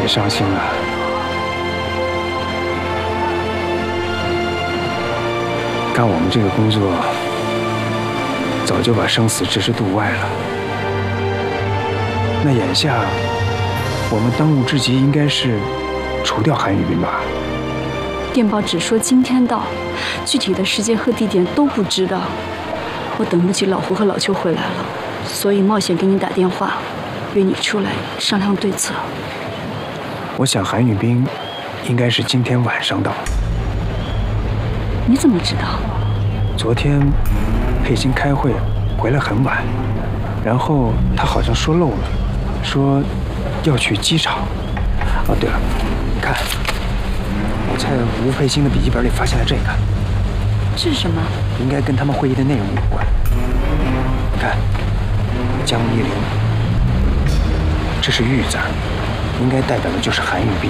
别伤心了。干我们这个工作，早就把生死置之度外了。那眼下，我们当务之急应该是除掉韩宇斌吧？ 电报只说今天到，具体的时间和地点都不知道。我等不及老胡和老邱回来了，所以冒险给你打电话，约你出来商量对策。 我想韩宇斌应该是今天晚上到。 你怎么知道？ 昨天佩欣开会回来很晚，然后他好像说漏了，说要去机场。哦，对了，你看，我在吴佩欣的笔记本里发现了这个。 这是什么？ 应该跟他们会议的内容有关。你看，江一林，这是玉字，应该代表的就是韩宇斌。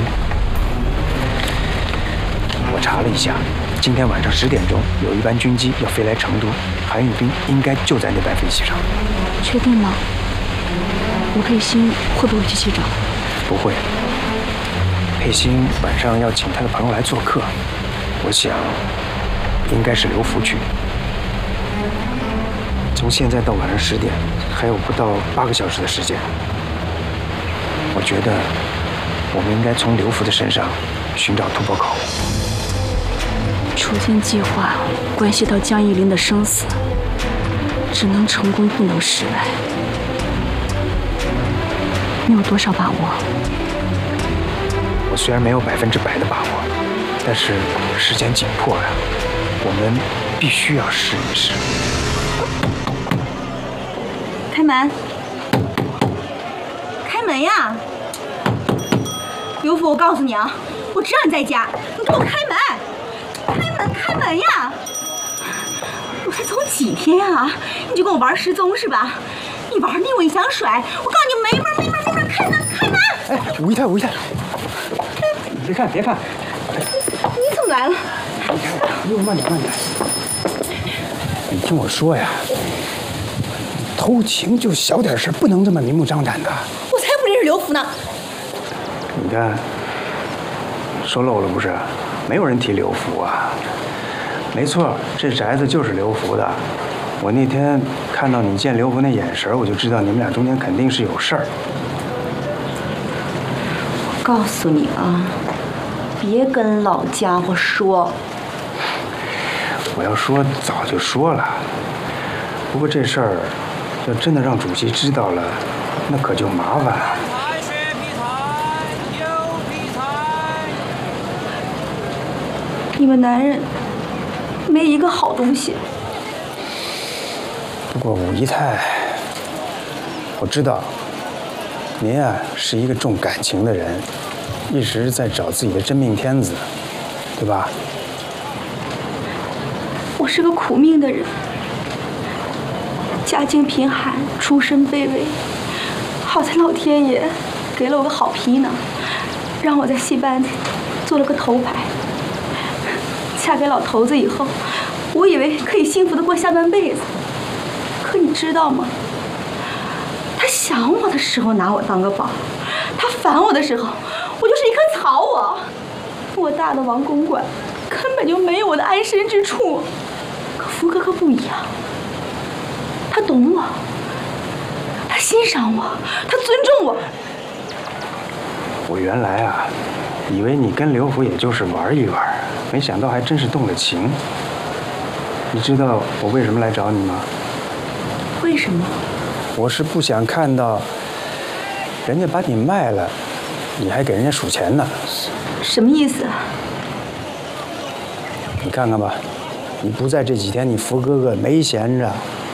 我查了一下，今天晚上10点钟有一班军机要飞来成都，韩宇斌应该就在那班飞机上。 确定吗？吴佩欣会不会去机场？ 不会。佩欣晚上要请他的朋友来做客，我想应该是刘福去。从现在到晚上10点，还有不到8个小时的时间。我觉得我们应该从刘福的身上寻找突破口。 出境计划关系到江一林的生死，只能成功不能失败。你有多少把握？ 我虽然没有100%的把握，但是时间紧迫呀，我们必须要试一试。 开门！开门呀！刘福，我告诉你啊，我知道你在家，你给我开门！开门！开门呀！我才走几天啊，你就跟我玩失踪是吧？你玩腻我，你想甩，我告诉你没门没门没门！开门！开门！ 哎，吴一泰，吴一泰，别看别看！ 你怎么来了？ 哟，慢点慢点！你听我说呀，偷情就小点事，不能这么明目张胆的。 我才不认识刘福呢！ 你看，说漏了不是？没有人提刘福啊。没错，这宅子就是刘福的。我那天看到你见刘福那眼神，我就知道你们俩中间肯定是有事儿。 我告诉你啊，别跟老家伙说。 我要说早就说了，不过这事儿要真的让主席知道了，那可就麻烦了。 你们男人没一个好东西。 不过武姨太，我知道您啊是一个重感情的人，一直在找自己的真命天子，对吧？ 我是个苦命的人，家境贫寒，出身卑微，好在老天爷给了我个好坯呢，让我在戏班子做了个头牌。嫁给老头子以后，我以为可以幸福的过下半辈子，可你知道吗？他想我的时候拿我当个宝，他烦我的时候，我就是一棵草我。我大的王公馆根本就没有我的安身之处。可福哥哥不一样，他懂我，他欣赏我，他尊重我。 我原来啊，以为你跟刘福也就是玩一玩，没想到还真是动了情。你知道我为什么来找你吗？ 为什么？ 我是不想看到人家把你卖了，你还给人家数钱呢。 什么意思啊？ 你看看吧，你不在这几天，你福哥哥没闲着，